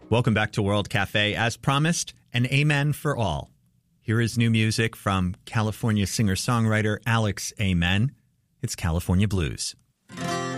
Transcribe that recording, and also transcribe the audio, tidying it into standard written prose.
Welcome back to World Cafe. As promised, an amen for all. Here is new music from California singer-songwriter Alex Amen. It's California Blues.